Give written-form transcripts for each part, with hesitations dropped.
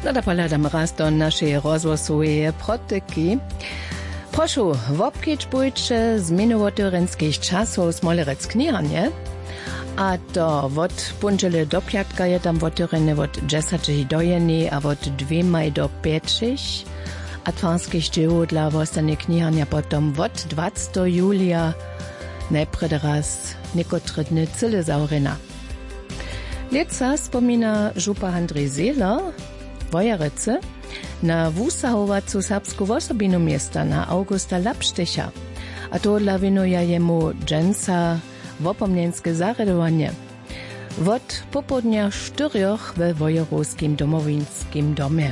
No da poladam raz do naszej rozwojowej protyki. Proszę, wopkieć bójcze z minułotorenskich czasów smolerec knihanie, a to od punczele do piatka je tam wotorene od 10 do jeny, a od 2 do 5, a twanskich dzieł dla wostane knihania potom od 20 julia najprede raz niekotredne cyle zaurena. Leca spomina župa Andrej Zela, Wojerecy, na wusahovacu serbsku osobinu miesta na Augusta Lapštecha, a to dla winuje jemu dżęca wopomnienskie zaredowanie. Od popołudnia 4 we Wojerowskim domowinskim domie.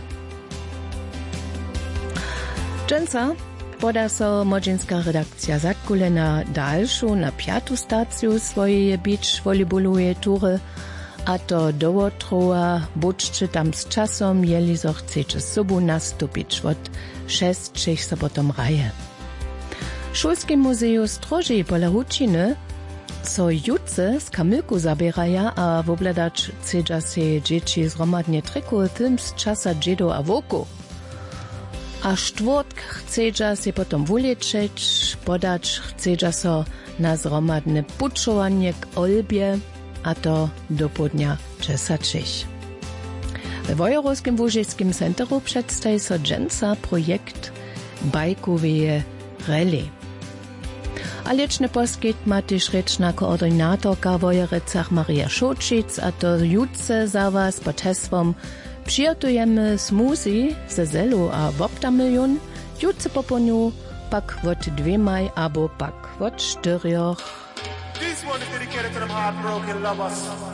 Dżęca poda so modzinska redakcja Zatkule na dalszą, na 5. stację swojej beach volleyballuje tury, a to dołotrowa, buczcie tam z czasem, jeli so chcecie z sobą nastupić od 6 sobotom raje. Szulskie muzeum Strożej pola Hučiny so jutce z kamilku zabieraja, a wobledać chcedza se dzieci zromadnie triku film z czasa dżedo a woku. A czwartk chcedza se potom wulečeć, podać chcedza so na zromadne puczowanie k Olbie, a to do południa 10. W Wojerowskim Łużyckim Centru przedstawi so dżęca projekt bajkoweje rally. A liczny poskiet ma też rečna koordynatorka w Wojerecach Maria Šočic, a to jutce za was pod hesłom Przyjotujemy smoothie ze zelu a wopta milion, jutce poponiu pak od 2 abo pak od 4. This one is dedicated to them heartbroken lovers.